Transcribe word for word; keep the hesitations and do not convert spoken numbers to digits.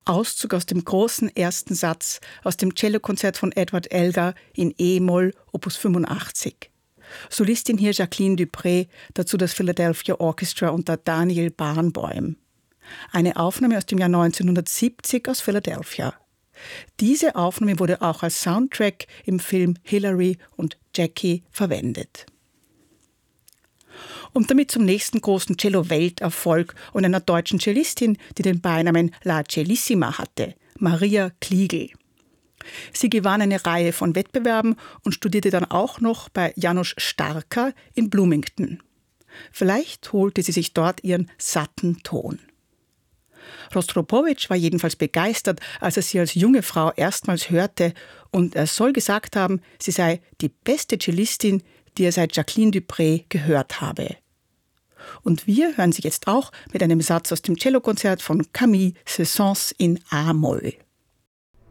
Auszug aus dem großen ersten Satz aus dem Cellokonzert von Edward Elgar in E-Moll, Opus fünfundachtzig. Solistin hier Jacqueline Dupré, dazu das Philadelphia Orchestra unter Daniel Barenboim. Eine Aufnahme aus dem Jahr neunzehnhundertsiebzig aus Philadelphia. Diese Aufnahme wurde auch als Soundtrack im Film Hillary und Jackie verwendet. Und damit zum nächsten großen Cello-Welterfolg und einer deutschen Cellistin, die den Beinamen La Cellissima hatte, Maria Kliegl. Sie gewann eine Reihe von Wettbewerben und studierte dann auch noch bei Janusz Starka in Bloomington. Vielleicht holte sie sich dort ihren satten Ton. Rostropowitsch war jedenfalls begeistert, als er sie als junge Frau erstmals hörte, und er soll gesagt haben, sie sei die beste Cellistin, die er seit Jacqueline Dupré gehört habe. Und wir hören sie jetzt auch mit einem Satz aus dem Cellokonzert von Camille Saint-Saëns in A-Moll.